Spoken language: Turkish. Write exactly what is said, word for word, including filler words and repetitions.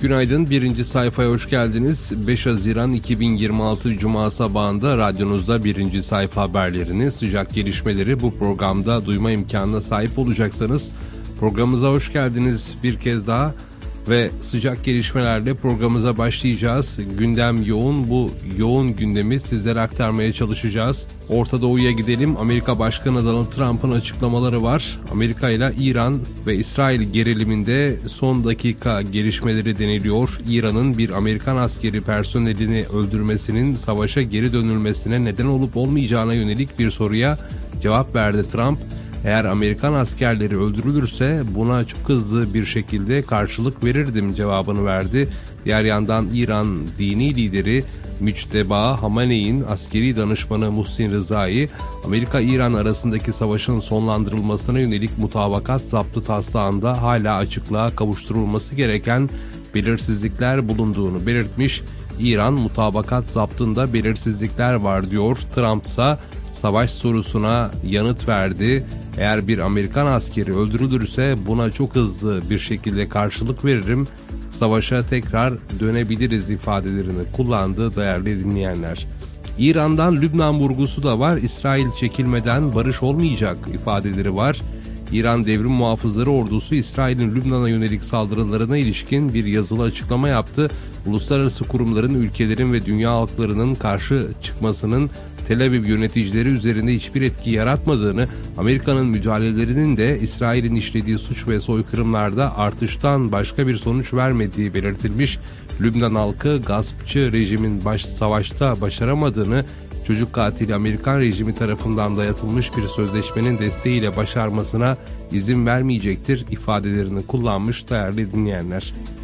Günaydın, birinci sayfaya hoş geldiniz. beş Haziran iki bin yirmi altı Cuma sabahında radyonuzda birinci sayfa haberlerini, sıcak gelişmeleri bu programda duyma imkanına sahip olacaksanız programımıza hoş geldiniz bir kez daha. Ve sıcak gelişmelerle programımıza başlayacağız. Gündem yoğun, bu yoğun gündemi sizlere aktarmaya çalışacağız. Orta Doğu'ya gidelim. Amerika Başkanı Donald Trump'ın açıklamaları var. Amerika ile İran ve İsrail geriliminde son dakika gelişmeleri deniliyor. İran'ın bir Amerikan askeri personelini öldürmesinin savaşa geri dönülmesine neden olup olmayacağına yönelik bir soruya cevap verdi Trump. Eğer Amerikan askerleri öldürülürse buna çok hızlı bir şekilde karşılık verirdim cevabını verdi. Diğer yandan İran dini lideri Müçteba Hamaney'in askeri danışmanı Muhsin Rıza'yı Amerika-İran arasındaki savaşın sonlandırılmasına yönelik mutabakat zaptı taslağında hala açıklığa kavuşturulması gereken belirsizlikler bulunduğunu belirtmiş. İran mutabakat zaptında belirsizlikler var diyor. Trump ise savaş sorusuna yanıt verdi. Eğer bir Amerikan askeri öldürülürse buna çok hızlı bir şekilde karşılık veririm. Savaşa tekrar dönebiliriz ifadelerini kullandı değerli dinleyenler. İran'dan Lübnan vurgusu da var. İsrail çekilmeden barış olmayacak ifadeleri var. İran Devrim Muhafızları Ordusu İsrail'in Lübnan'a yönelik saldırılarına ilişkin bir yazılı açıklama yaptı. Uluslararası kurumların, ülkelerin ve dünya halklarının karşı çıkmasının Tel Aviv yöneticileri üzerinde hiçbir etki yaratmadığını, Amerika'nın müdahalelerinin de İsrail'in işlediği suç ve soykırımlarda artıştan başka bir sonuç vermediği belirtilmiş. Lübnan halkı gaspçı rejimin baş savaşta başaramadığını, çocuk katili Amerikan rejimi tarafından dayatılmış bir sözleşmenin desteğiyle başarmasına izin vermeyecektir ifadelerini kullanmış değerli dinleyenler.